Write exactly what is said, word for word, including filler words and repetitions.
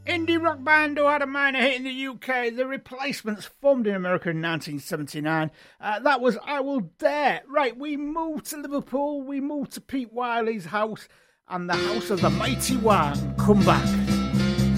Indie rock band who had a minor hit in the U K. The Replacements formed in America in nineteen seventy-nine. Uh, that was I Will Dare. Right, we moved to Liverpool. We moved to Pete Wiley's house and the house of the Mighty One. Come back.